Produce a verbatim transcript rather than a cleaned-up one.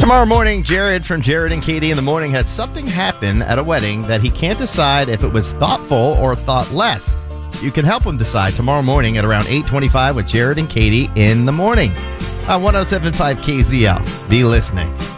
Tomorrow morning, Jared from Jared and Katie in the Morning has something happen at a wedding that he can't decide if it was thoughtful or thoughtless. You can help him decide tomorrow morning at around eight twenty-five with Jared and Katie in the Morning on one oh seven point five K Z L. Be listening.